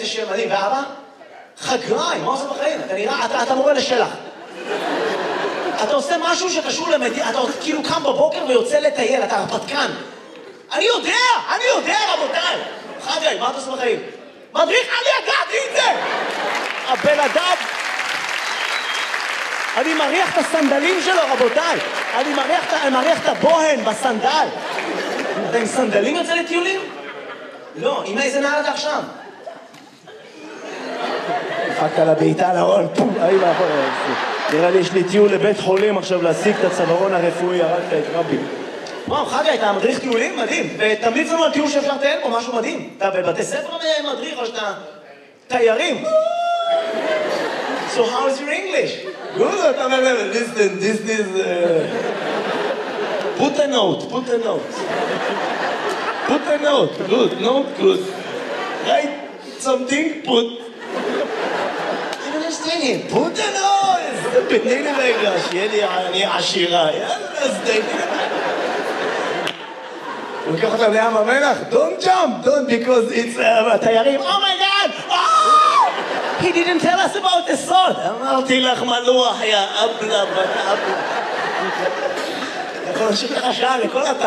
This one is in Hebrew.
שיר מדהים, ואבא? חגריים, מה עושה בחיים? אתה נראה, אתה מורה לשלח. אתה עושה משהו שקשור למדינה, אתה כאילו קם בבוקר ויוצא לטייל, אתה הרפתקן. אני יודע, רבותיי. חגי, מה אתה עושה בחיים? מדריך, אני ידעתי את זה! הבן אדם... אני מריח את הסנדלים שלו, רבותיי. אני מריח את הבוהן בסנדל. אתה עם סנדלים יוצא לטיולים? לא, עם איזה נעל אתה עכשיו? דפקת לה בעיטה לארון, פום, נראה לי יש לי טיול לבית חולים עכשיו להשיג את הצווארון הרפואי, הרגת את רבי. וואו, חגי, אתה מדריך טיולים? מדהים. ותמליץ לנו על טיול שאפשר לטייל פה, משהו מדהים. אתה בבתי ספר מדריך או שאתה תיירים? So how is your English? Good, listen, this is... Put a note. Put a note, good. Write something, put... I don't understand him. Put a note! תני לי רגע, שיהיה לי אני עשירה. יאללה, אז תני לי. הוא לוקח אותם לים המלח. Don't jump, because it's... תיירים. Oh my God! He didn't tell us about the salt. אמרתי לך מלוח, יא אבלה, בת אבלה. יכול להמשיך לך שעה לכל אתה.